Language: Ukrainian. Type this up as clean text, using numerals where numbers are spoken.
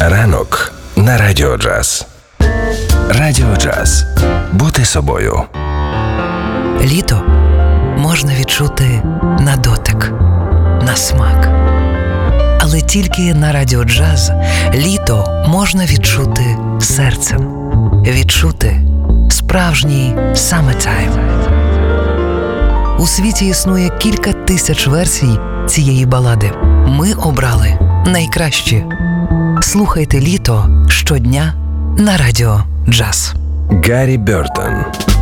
Ранок на Радіо Джаз. Радіо Джаз. Бути собою. Літо можна відчути на дотик, на смак. Але тільки на Радіо Джаз літо можна відчути серцем. Відчути справжній summertime. У світі існує кілька тисяч версій цієї балади. Ми обрали найкращі. Слухайте літо щодня на Радіо Джаз. Гаррі Бертон.